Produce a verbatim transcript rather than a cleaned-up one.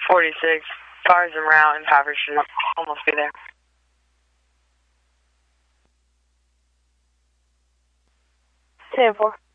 forty-six. Cars en route and Power should almost be there. ten four.